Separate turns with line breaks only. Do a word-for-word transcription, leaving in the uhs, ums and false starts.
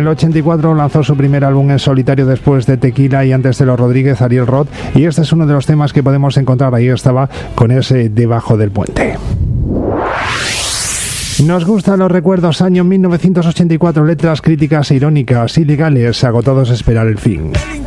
ochenta y cuatro lanzó su primer álbum en solitario después de Tequila y antes de Los Rodríguez, Ariel Roth, y este es uno de los temas que podemos encontrar. Ahí estaba con ese Debajo del puente. Nos gustan los recuerdos, año mil novecientos ochenta y cuatro, letras críticas e irónicas, ilegales, agotados, esperar el fin.